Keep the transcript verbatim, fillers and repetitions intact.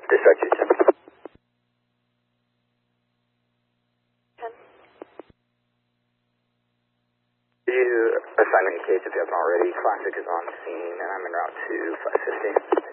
Dispatch two ten. You assignment case if you haven't already. Classic is on scene, and I'm en route to five fifty.